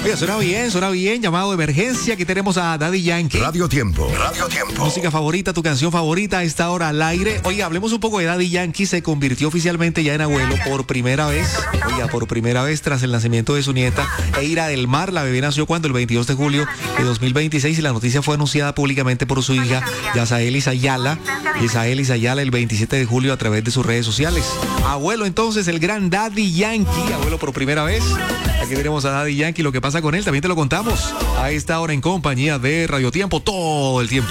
Oye, suena bien, llamado de emergencia. Aquí tenemos a Daddy Yankee. Radio Tiempo. Música favorita, tu canción favorita a esta hora al aire. Oiga, hablemos un poco de Daddy Yankee. Se convirtió oficialmente ya en abuelo por primera vez. Oiga, por primera vez tras el nacimiento de su nieta, Eira del Mar. La bebé nació cuando el 22 de julio de 2026 y la noticia fue anunciada públicamente por su hija, Yasaelis Ayala, el 27 de julio a través de sus redes sociales. Abuelo entonces, el gran Daddy Yankee, abuelo por primera vez. Aquí tenemos a Daddy Yankee, lo que pasa con él también te lo contamos a esta hora en compañía de Radio Tiempo todo el tiempo.